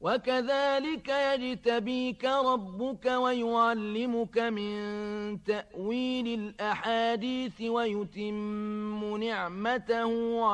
وكذلك يجتبيك ربك ويعلمك من تأويل الأحاديث ويتم نعمته